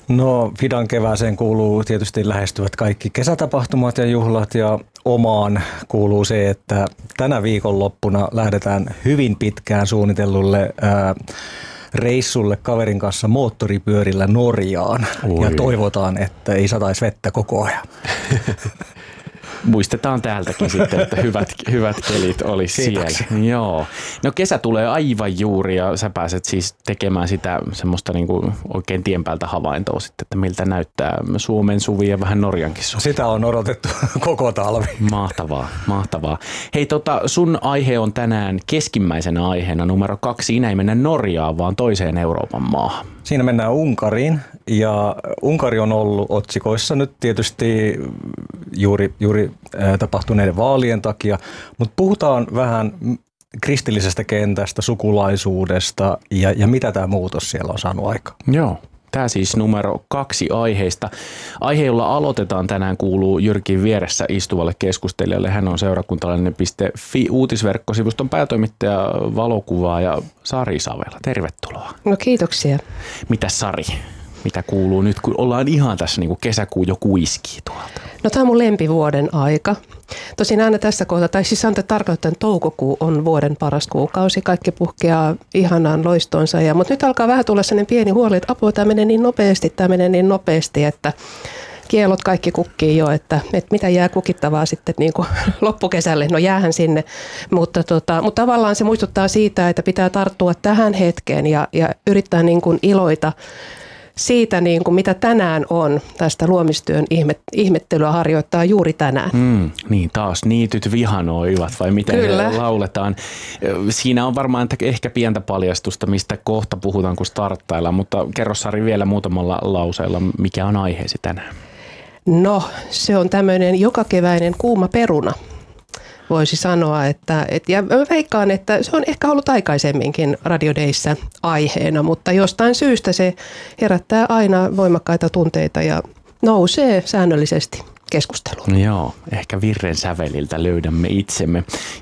No, Fidan kevääseen kuuluu tietysti lähestyvät kaikki kesätapahtumat ja juhlat, ja omaan kuuluu se, että tänä viikonloppuna lähdetään hyvin pitkään suunnitellulle reissulle kaverin kanssa moottoripyörillä Norjaan. Ja toivotaan, että ei sataisi vettä koko ajan. Muistetaan täältäkin sitten, että hyvät kelit olisi siellä. Joo. No kesä tulee aivan juuri ja sä pääset siis tekemään sitä semmoista niinku oikein tien päältä havaintoa sitten, että miltä näyttää Suomen suvi ja vähän Norjankin suvi. Sitä on odotettu koko talvi. Mahtavaa. Hei, sun aihe on tänään keskimmäisenä aiheena numero 2. Siinä ei mennä Norjaan, vaan toiseen Euroopan maahan. Siinä mennään Unkariin, ja Unkari on ollut otsikoissa nyt tietysti juuri tapahtuneiden vaalien takia, mutta puhutaan vähän kristillisestä kentästä, sukulaisuudesta ja mitä tämä muutos siellä on saanut aikaan. Joo. Tämä siis numero 2 aiheista. Aihe, jolla aloitetaan tänään, kuuluu Jyrkin vieressä istuvalle keskustelijalle. Hän on seurakuntalainen.fi uutisverkkosivuston päätoimittaja, valokuvaaja Sari Savela. Tervetuloa. No kiitoksia. Mitä Sari? Mitä kuuluu nyt, kun ollaan ihan tässä niin kuin kesäkuu jo kuiskii tuolta? No tämä on mun lempivuoden aika. Tosin aina tässä kohtaa, tai siis sanotaan tarkoittaa, että toukokuu on vuoden paras kuukausi. Kaikki puhkeaa ihanaan loistonsa. Mutta nyt alkaa vähän tulla sellainen pieni huoli, että apua, tämä menee niin nopeasti, että kielot kaikki kukkii jo, että mitä jää kukittavaa sitten niin kuin loppukesälle. No jäähän sinne, mutta tavallaan se muistuttaa siitä, että pitää tarttua tähän hetkeen ja yrittää niin kuin iloita siitä, niin kuin mitä tänään on, tästä luomistyön ihmettelyä harjoittaa juuri tänään. Niin taas niityt vihanoivat vai miten Kyllä. lauletaan. Siinä on varmaan ehkä pientä paljastusta, mistä kohta puhutaan, kun starttaillaan, mutta kerro Sari vielä muutamalla lauseella, mikä on aiheesi tänään. No, se on tämmöinen jokakeväinen kuuma peruna. Voisi sanoa, ja mä veikkaan, että se on ehkä ollut aikaisemminkin Radio Dayssä aiheena, mutta jostain syystä se herättää aina voimakkaita tunteita ja nousee säännöllisesti keskusteluun. Joo, ehkä virren säveliltä löydämme itsemme.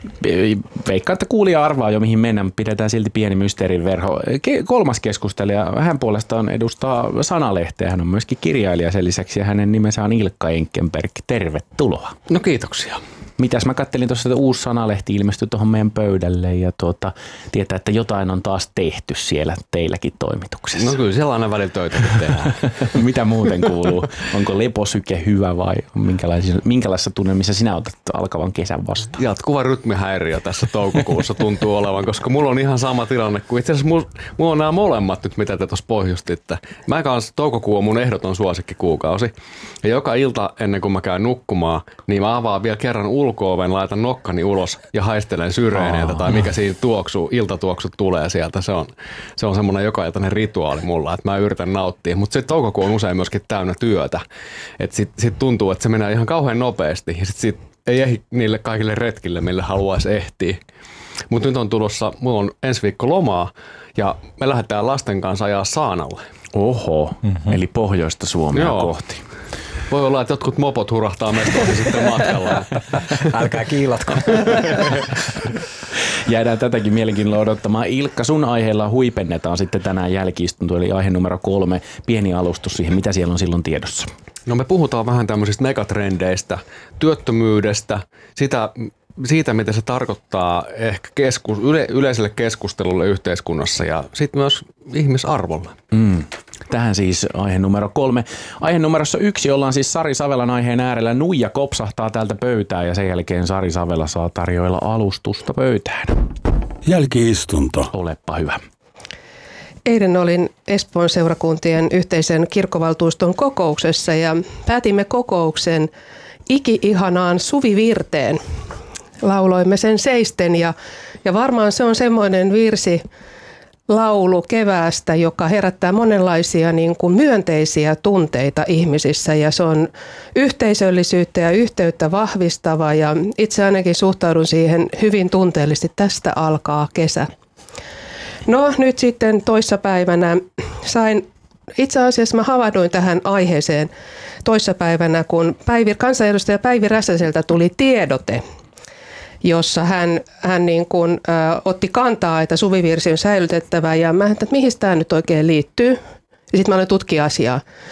Veikkaan, että kuulija arvaa jo mihin mennään, pidetään silti pieni mysteerin verho. 3. keskustelija, hän puolestaan edustaa Sanalehteä, hän on myöskin kirjailija sen lisäksi ja hänen nimensä on Ilkka Enkenberg. Tervetuloa. No kiitoksia. Mitäs mä kattelin tuossa, että uusi Sanalehti ilmestyi tuohon meidän pöydälle ja tietää, että jotain on taas tehty siellä teilläkin toimituksessa. No kyllä siellä aina välillä töitä tehdään. Mitä muuten kuuluu? Onko leposyke hyvä vai minkälaisessa tunnelmissa sinä otat alkavan kesän vastaan? Jatkuva rytmihäiriö tässä toukokuussa tuntuu olevan, koska mulla on ihan sama tilanne kuin itse asiassa mulla on nämä molemmat nyt, mitä te tuossa pohjustitte. Mä kanssa toukokuu on mun ehdoton suosikkikuukausi ja joka ilta ennen kuin mä käyn nukkumaan, niin mä avaan vielä kerran ulko-oven, laitan nokkani ulos ja haistelen syreeneitä tai mikä siinä iltatuoksu tulee sieltä. Se on semmoinen jokailtainen rituaali mulla, että mä yritän nauttia. Mutta sitten toukokuu on usein myöskin täynnä työtä. Että sit tuntuu, että se menee ihan kauhean nopeasti ja sit ei ehdi niille kaikille retkille, mille haluaisi ehtiä. Mutta nyt on tulossa, mulla on ensi viikko lomaa ja me lähdetään lasten kanssa ajaa saanalle. Oho, eli pohjoista Suomea kohti. Voi olla, että jotkut mopot hurahtaa mestoihin sitten matkalla. Älkää kiilatko. Jäädään tätäkin mielenkiinnolla odottamaan. Ilkka, sun aiheella huipennetaan sitten tänään jälki-istunto, eli aihe numero 3, pieni alustus siihen. Mitä siellä on silloin tiedossa? No me puhutaan vähän tämmöisistä megatrendeistä, työttömyydestä, siitä, mitä se tarkoittaa ehkä yleiselle keskustelulle yhteiskunnassa ja sitten myös ihmisarvolle. Tähän siis aihe numero 3. Aihe numerossa 1 ollaan siis Sari Savelan aiheen äärellä. Nuija kopsahtaa täältä pöytään ja sen jälkeen Sari Savela saa tarjoilla alustusta pöytään. Jälki-istunto. Olepa hyvä. Eilen olin Espoon seurakuntien yhteisen kirkkovaltuuston kokouksessa ja päätimme kokouksen iki-ihanaan suvivirteen. Lauloimme sen seisten ja varmaan se on semmoinen virsi, laulu keväästä, joka herättää monenlaisia niin kuin myönteisiä tunteita ihmisissä ja se on yhteisöllisyyttä ja yhteyttä vahvistava ja itse ainakin suhtaudun siihen hyvin tunteellisesti. Tästä alkaa kesä. No nyt sitten toissapäivänä itse asiassa mä havahduin tähän aiheeseen toissapäivänä, kun kansanedustaja Päivi Räsäseltä tuli tiedote, jossa hän niin kuin, otti kantaa, että suvivirsi on säilytettävä ja mä ajattelin, että mihin tämä nyt oikein liittyy. Ja sitten mä aloin tutkia asiaa.